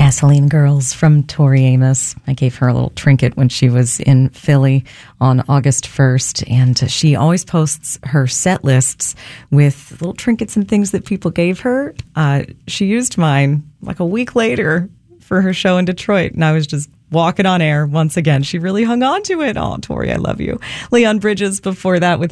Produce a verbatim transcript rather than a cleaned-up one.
Gasoline Girls from Tori Amos. I gave her a little trinket when she was in Philly on August first, and she always posts her set lists with little trinkets and things that people gave her. Uh, she used mine like a week later for her show in Detroit, and I was just walking on air once again. She really hung on to it. Oh, Tori, I love you. Leon Bridges before that with